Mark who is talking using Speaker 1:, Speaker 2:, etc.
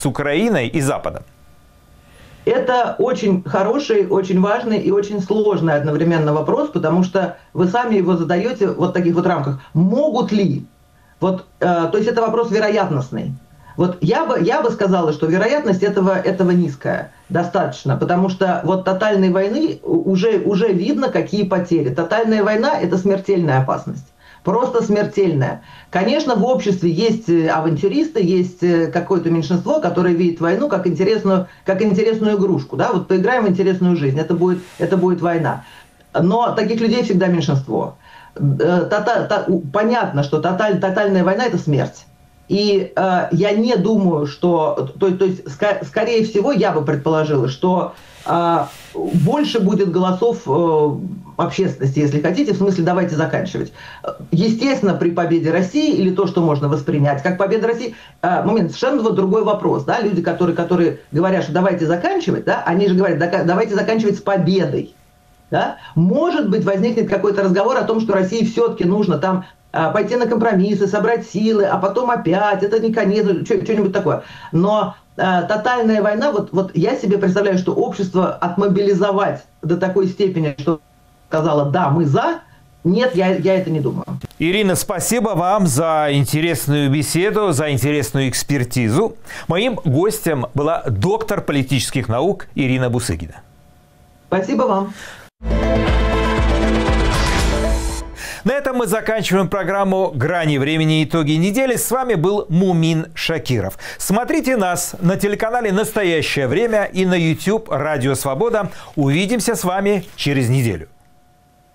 Speaker 1: с Украиной и Западом?
Speaker 2: Это очень хороший, очень важный и очень сложный одновременно вопрос, потому что вы сами его задаете в вот таких вот рамках. Могут ли? Вот, то есть это вопрос вероятностный. Вот я бы сказала, что вероятность этого низкая, достаточно, потому что вот тотальной войны уже видно, какие потери. Тотальная война – это смертельная опасность. Просто смертельная. Конечно, в обществе есть авантюристы, есть какое-то меньшинство, которое видит войну как интересную игрушку. Да? Вот поиграем в интересную жизнь, это будет война. Но таких людей всегда меньшинство. Понятно, что тотальная война – это смерть. И я не думаю, что... То есть, скорее всего, я бы предположила, что больше будет голосов общественности, если хотите, в смысле давайте заканчивать. Естественно, при победе России, или то, что можно воспринять как победа России, совершенно другой вопрос. Да? Люди, которые говорят, что давайте заканчивать, да? Они же говорят, давайте заканчивать с победой. Да? Может быть, возникнет какой-то разговор о том, что России все-таки нужно там пойти на компромиссы, собрать силы, а потом опять, это не конец, что-нибудь такое. Но тотальная война, вот я себе представляю, что общество отмобилизовать до такой степени, что сказала, да, мы за, нет, я это не думаю.
Speaker 1: Ирина, спасибо вам за интересную беседу, за интересную экспертизу. Моим гостем была доктор политических наук Ирина Бусыгина.
Speaker 2: Спасибо вам.
Speaker 1: На этом мы заканчиваем программу «Грани времени. Итоги недели». С вами был Мумин Шакиров. Смотрите нас на телеканале «Настоящее время» и на YouTube «Радио Свобода». Увидимся с вами через неделю.